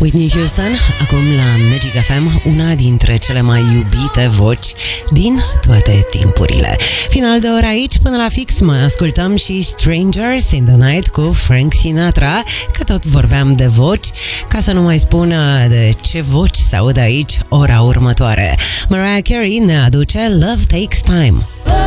Whitney Houston, acum la Magic FM, una dintre cele mai iubite voci din toate timpurile. Final de oră aici, până la fix mai ascultăm și Strangers in the Night cu Frank Sinatra, că tot vorbeam de voci, ca să nu mai spun de ce voci se aud aici ora următoare. Mariah Carey ne aduce Love Takes Time.